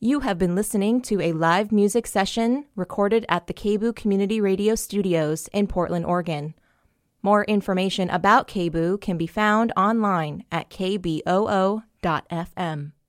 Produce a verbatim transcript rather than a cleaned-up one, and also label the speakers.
Speaker 1: You have been listening to a live music session recorded at the K B O O Community Radio Studios in Portland, Oregon. More information about K B O O can be found online at k b o o dot f m.